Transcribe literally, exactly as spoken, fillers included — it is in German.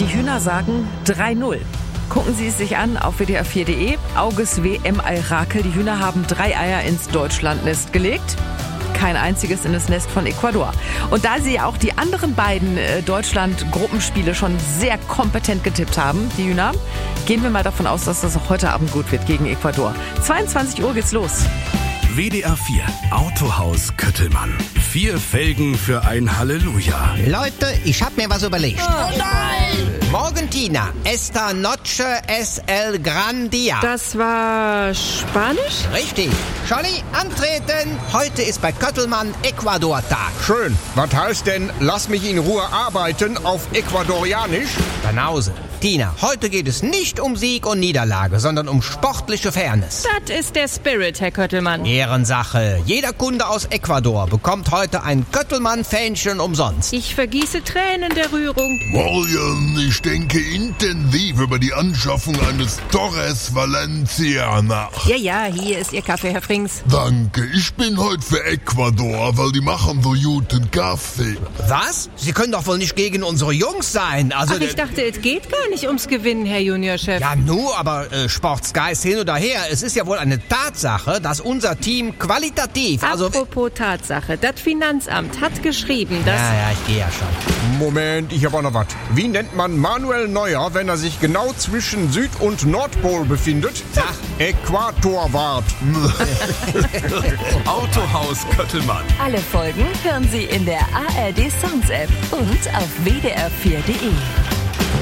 Die Hühner sagen drei null. Gucken Sie es sich an auf W D R vier punkt de. Auges W M-Eirakel. Die Hühner haben drei Eier ins Deutschlandnest gelegt. Kein einziges in das Nest von Ecuador. Und da Sie auch die anderen beiden äh, Deutschland-Gruppenspiele schon sehr kompetent getippt haben, die Hühner, gehen wir mal davon aus, dass das auch heute Abend gut wird gegen Ecuador. zweiundzwanzig Uhr geht's los. W D R vier Autohaus Köttelmann. Vier Felgen für ein Halleluja. Leute, ich hab mir was überlegt. Oh nein! Morgen, Tina. Esta noche es el gran día. Das war Spanisch? Richtig. Scholli, antreten. Heute ist bei Köttelmann Ecuador-Tag. Schön. Was heißt denn, lass mich in Ruhe arbeiten auf Ecuadorianisch? Banause. Tina, heute geht es nicht um Sieg und Niederlage, sondern um sportliche Fairness. Das ist der Spirit, Herr Köttelmann. Ehrensache. Jeder Kunde aus Ecuador bekommt heute ein Köttelmann-Fähnchen umsonst. Ich vergieße Tränen der Rührung. Morgen, ich denke intensiv über die Anschaffung eines Torres Valencia nach. Ja, ja, hier ist Ihr Kaffee, Herr Frings. Danke, ich bin heute für Ecuador, weil die machen so guten Kaffee. Was? Sie können doch wohl nicht gegen unsere Jungs sein. Also, Ach, ich dachte, es geht gar nicht ums Gewinnen, Herr Juniorchef. Ja, nur, aber äh, Sportsgeist hin oder her. Es ist ja wohl eine Tatsache, dass unser Team qualitativ, also... Apropos Tatsache, das Finanzamt hat geschrieben, dass... Ja, ja, ich gehe ja schon. Moment, ich habe auch noch was. Wie nennt man Manuel Neuer, wenn er sich genau zwischen Süd- und Nordpol befindet? Ach. Äquatorwart. Autohaus Köttelmann. Alle Folgen hören Sie in der A R D Sounds App und auf W D R vier punkt de.